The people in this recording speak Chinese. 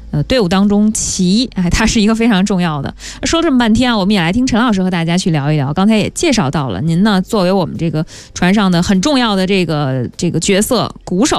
队伍当中旗，它是一个非常重要的。说这么半天啊，我们也来听陈老师和大家去聊一聊。刚才也介绍到了，您呢作为我们这个船上的很重要的这个角色鼓手。